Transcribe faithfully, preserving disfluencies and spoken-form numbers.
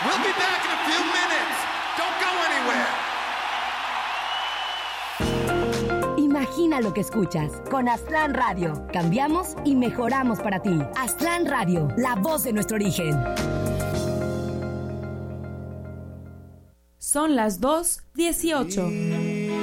We'll be back in a few minutes. Don't go anywhere. Imagina lo que escuchas. Con Aztlán Radio. Cambiamos y mejoramos para ti. Aztlán Radio, la voz de nuestro origen. Son las dos dieciocho.